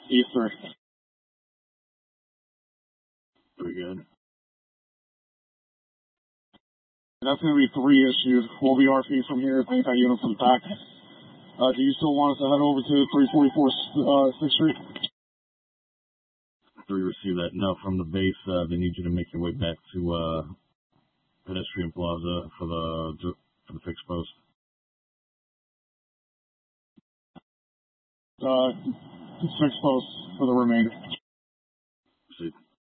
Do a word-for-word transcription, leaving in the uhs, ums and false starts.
E three. Very good. That's going to be three issued. We'll be R P from here. Thank that unit for the pack. Uh, do you still want us to head over to three forty-four uh, sixth Street? Three receive that. No, from the base, uh, they need you to make your way back to uh, Pedestrian Plaza for the for the fixed post. Uh, sixth post for the remainder.